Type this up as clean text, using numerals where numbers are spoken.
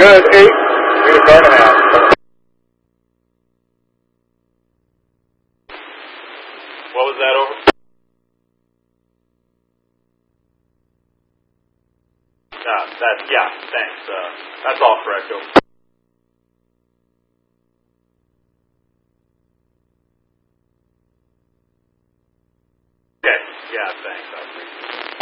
good. 8. We're burning out. What was that over? Yeah, thanks. That's all correct, over. Okay, yeah, thanks.